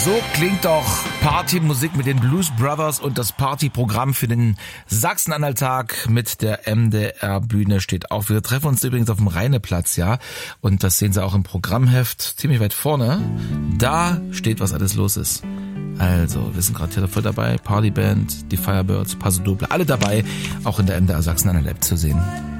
So klingt doch Partymusik mit den Blues Brothers und das Partyprogramm für den Sachsen-Anhalt-Tag mit der MDR-Bühne steht auf. Wir treffen uns übrigens auf dem Rheineplatz, ja. Und das sehen Sie auch im Programmheft ziemlich weit vorne. Da steht, was alles los ist. Also, wir sind gerade hier voll dabei. Partyband, die Firebirds, Paso Doble, alle dabei. Auch in der MDR Sachsen-Anhalt-App zu sehen.